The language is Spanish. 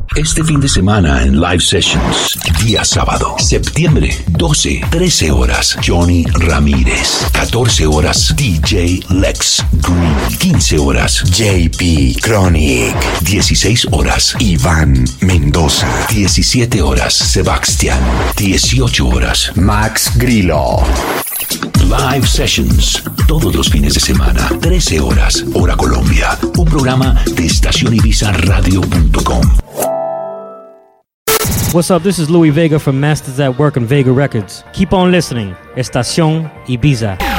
Este fin de semana en Live Sessions, día sábado, septiembre 12, 13 horas, Johnny Ramírez. 14 horas, DJ Lex Green. 15 horas, JP Chronic. 16 horas, Iván Mendoza. 17 horas, Sebastián. 18 horas, Max Grillo. Live Sessions, todos los fines de semana, 13 horas, hora Colombia. Un programa de estacionibiza.radio.com. What's up? This is Louis Vega from Masters at Work and Vega Records. Keep on listening. Estación Ibiza.